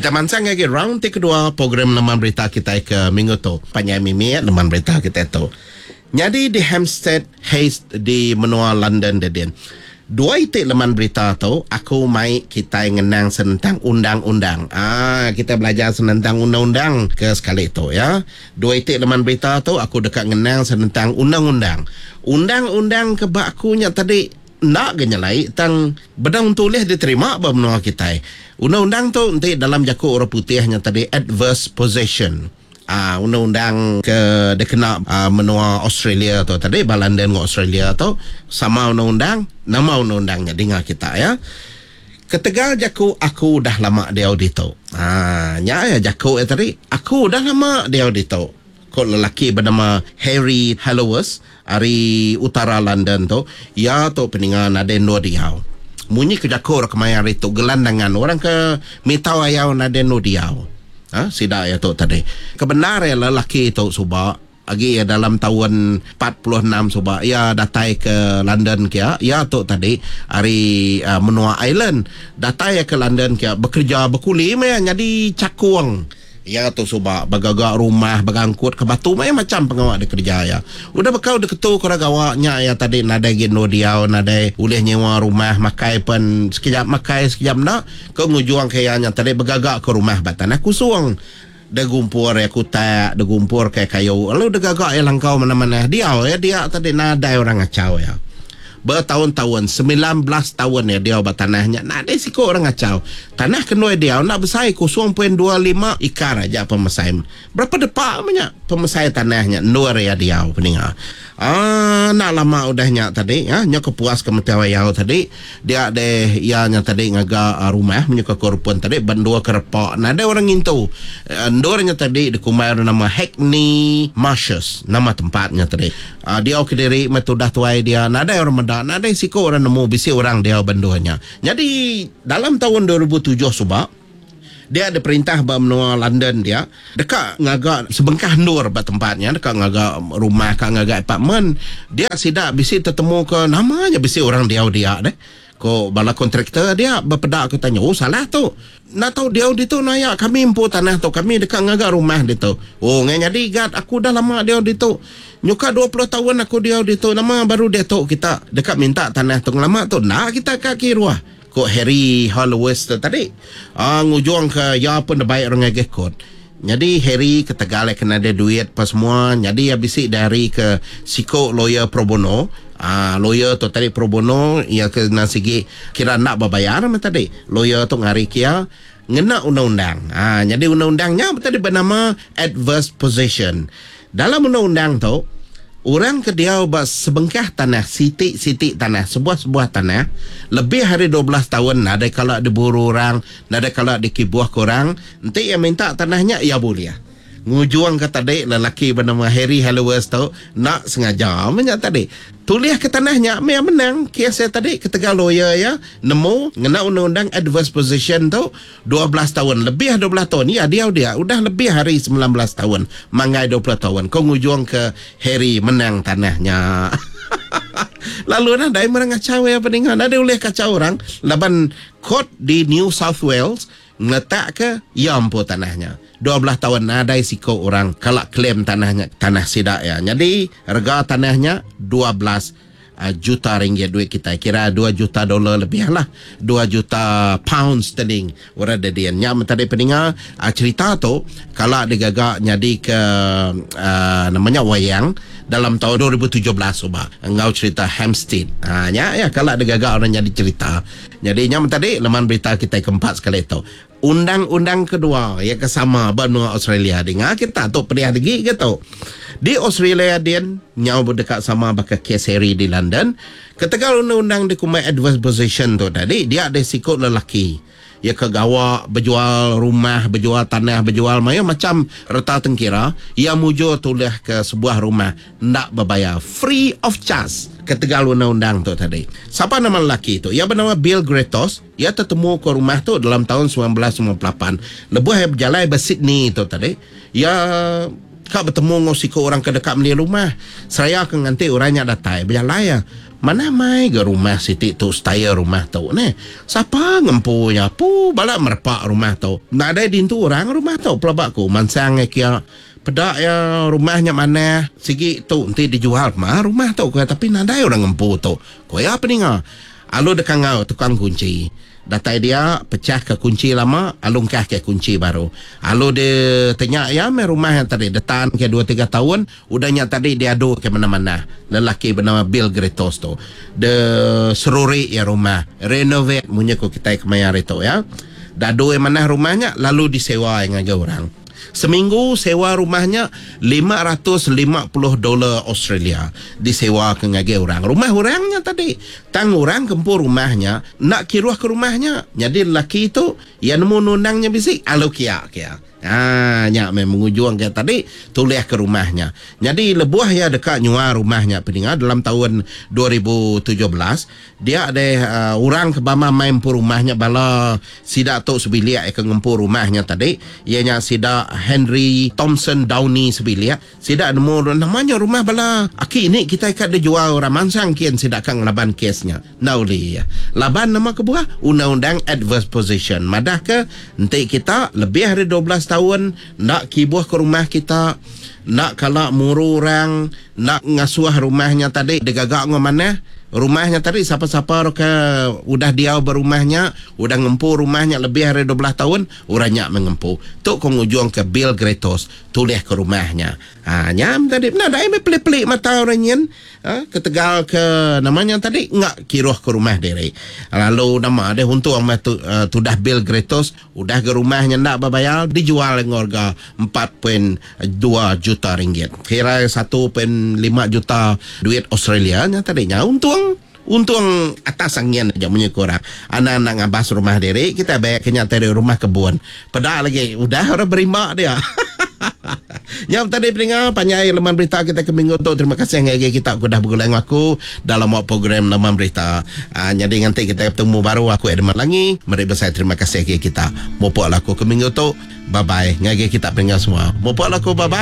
Kita mancang lagi round kedua program laman berita kita ke minggu tu. Panjang mimi laman berita kita tu. Jadi di Hampstead Heath di menua London dedin. Dua itik laman berita tu aku mai kita ngenang tentang undang-undang. Kita belajar tentang undang-undang ke sekali tu ya. Dua itik laman berita tu aku dekat ngenang tentang undang-undang. Undang-undang ke bakunya tadi nak genyalai tang bedang tulis diterima benua kita. Undang-undang tu nanti dalam jakuk orang putihnya tadi adverse possession. Undang-undang ke dekena menua Australia tu tadi London ke Australia tu sama undang-undang nama undang-undangnya dengar kita ya. Ketegal jaku aku dah lama dia audito. Ya jaku tadi aku dah lama dia audito. Kau lelaki bernama Harry Hallowes dari utara London tu ya tu peningan ada no diau. Munyi ke jaku kemaya itu gelandangan orang ke mitau ayau ada no diau. Sida ya tu tadi. Kebenaran lelaki tu subak lagi ya dalam tahun 46 subak ya datai ke London kia ya tu tadi hari menua island datai ke London kia bekerja berkuli jadi cakuang ya tu subak bagagak rumah bagangkut ke batu macam pengawak dia kerja ya udah bekau deketu korang gawaknya ya tadi nadai geno dia nadai boleh nyewa rumah makai pun sekejap makai sekejap nak kau ngujuang kayanya tadi bagagak ke rumah batan aku suang dah gumpur ya kutak dah gumpur kayak kayu lalu dah gagak ya langkau mana-mana dia tadi nadai orang ngacau ya bertahun-tahun 19 tahun ya dia bertanahnya nak ada siko orang ngacau tanah kenoi dia nak besai 0.25 ikar aja pemesai berapa depak banyak pemesai tanahnya nur ya dia peninga nak lama udahnya tadi ya nya kepuas ke metawayau tadi dia ada ya nya tadi ngaga rumah menyuka korupun tadi bandua kerepak nah ada orang ngintu ndornya tadi di kumai nama Hackney Marshes nama tempatnya tadi dia ke diri metudah tuai dia nah ada orang ada siko orang nemu bisi orang dia banduannya. Jadi dalam tahun 2007 subak dia ada perintah menua London dia dekat ngagak sebengkah nur bat tempatnya dekat ngagak rumah kat ngagak apartment dia sidak bisi tertemu ke namanya bisi orang dia deh. Ko bala kontraktor dia berpedak aku tanya salah tu nak tahu dia di tu naya kami impu tanah tu kami dekat ngagak rumah dia tu jadi gad aku dah lama dia di tu nyuka 20 tahun aku dia di tu nama baru dia tu kita dekat minta tanah tu lama tu nak kita kaki ruah ko Harry Hallowes tu tadi ngujung ke ya pun baik orang ngagekot. Jadi Harry ketegal kena ada duit pas semua jadi habis dari ke siko lawyer pro bono lawyer tu tadi pro bono ya kena segi kira nak berbayar tadi lawyer tu ngari kia ngena undang-undang jadi undang-undangnya tadi bernama adverse possession dalam undang-undang tu orang ke dia sebengkah tanah sitik-sitik tanah sebuah tanah lebih hari 12 tahun ada kalau diburu orang ada kalau dikibuah korang nanti yang minta tanahnya ya boleh ngujuang ke tadi lelaki bernama Harry Hallowes tu nak sengaja banyak tadi tulis ke tanahnya yang menang kes saya tadi ketegal lawyer ya nemu ngena undang-undang adverse possession tu 12 tahun lebih 12 tahun ya dia udah lebih hari 19 tahun mangai 20 tahun kau ngujuang ke Harry menang tanahnya. Lalu ada yang ngacau ya peningan ada oleh kacau orang laban court di New South Wales ngeletak ke yampu tanahnya 12 tahun ada siko orang kalak klaim tanah sidak ya jadi harga tanahnya 12 juta ringgit duit kita kira 2 juta dolar lebih lah 2 juta pound sterling orang ada dia yang tadi peninga cerita tu kalau digagak jadi ke namanya wayang dalam tahun 2017 coba engkau cerita Hampstead ya kalau digagak orang jadi cerita jadi yang tadi laman berita kita keempat sekali itu undang-undang kedua ya kesama benua Australia dengar kita tu pernah lagi gitu di Australia dia nyau berdekat sama bakal kes Harry di London ketegal undang-undang di kumai adverse possession tu tadi dia ada sikut lelaki ya kegawak berjual rumah berjual tanah berjual macam reta tengkira ia mujur tulis ke sebuah rumah nak berbayar free of charge ketegal undang-undang tu tadi siapa nama lelaki tu ia bernama Bill Gretos ia tertemu ke rumah tu dalam tahun 1998 lebuh berjalan ke Sydney tu tadi ia kau bertemu ngosiko orang ke dekat meli rumah saya akan nanti orangnya datang berjalan ya Mana mai ke rumah Siti tu staya rumah tu ni. Siapa ngempunya pu balak merpak rumah tu. Nak ada dintu orang rumah tu pelabak ku mansang kia pedak ya rumahnya mana sigi tu nanti dijual mah rumah tu tapi nak ada orang ngempu tu. Kau apa ni ngah? Alu dekang ngau tukang kunci. Datai dia pecah ke kunci lama, alungkah ke kunci baru. Alu dia tanya ya me rumah yang tadi detan ke 2-3 tahun, udahnya tadi dia adu ke mana-mana. Lelaki bernama Bill Gretos tu. De seruri ya rumah, renovate punya ko kita ke mayar itu ya. Dadu yang mana rumahnya lalu disewa dengan orang. Seminggu sewa rumahnya $550 Australia disewa ke ngage orang. Rumah orangnya tadi. Tang orang kempur rumahnya nak kiruah ke rumahnya. Jadi lelaki itu yang nemu nundangnya bisik alo kia. Nya mengujung ke tadi tulis ke rumahnya. Jadi lebuah ya dekat nyua rumahnya peningat dalam tahun 2017 dia ada orang ke bama main pur rumahnya bala sida tu sebilia ke ngempur rumahnya tadi ianya sida Henry Thompson Downey sebilia sida nemu namanya rumah bala aki ini kita ikat dia jual orang mansang kian sida kang laban kesnya nauli laban nama kebuah undang-undang adverse possession madah ke nanti kita lebih dari 12 tahun nak kibuah ke rumah kita nak kalak muru orang nak ngasuh rumahnya tadi degagak mana rumahnya tadi siapa-siapa ke udah dia berumahnya udah ngempu rumahnya lebih dari 12 tahun orangnya mengempu tu kongujung ke Bill Gretos tulis ke rumahnya nyam tadi nah dah pelik-pelik mata orangnya ke Tegal ke namanya tadi enggak kiruh ke rumah diri lalu nama ada untuk tudah Bill Gretos udah ke rumahnya ndak berbayar dijual dengan harga 4.2 juta ringgit kira 1.5 juta duit Australia nya tadinya untung atas angin aja punya kurang anak-anak ngabas rumah diri kita bayar kenyataan dari rumah kebun pada lagi udah orang berimak dia yang tadi peningat panjang laman berita kita ke minggu tu terima kasih yang kita sudah bergulung aku dalam program laman berita jadi nanti kita bertemu baru aku Edman lagi mari besar terima kasih kita mopok laku ke minggu tu bye bye ngagi kita peningat semua mopok laku bye bye